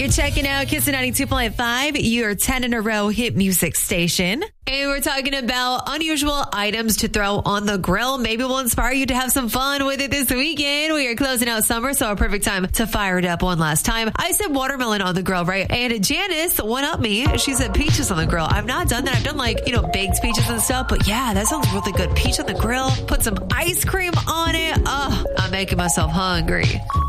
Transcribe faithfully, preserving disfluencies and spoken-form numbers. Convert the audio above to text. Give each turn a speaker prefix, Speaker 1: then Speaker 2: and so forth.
Speaker 1: You're checking out Kiss ninety-two point five, your ten in a row hit music station. And we're talking about unusual items to throw on the grill. Maybe we'll inspire you to have some fun with it this weekend. We are closing out summer, so a perfect time to fire it up one last time. I said watermelon on the grill, right? And Janice one up me. She said peaches on the grill. I've not done that. I've done like, you know, baked peaches and stuff. But yeah, that sounds really good. Peach on the grill. Put some ice cream on it. Oh, I'm making myself hungry.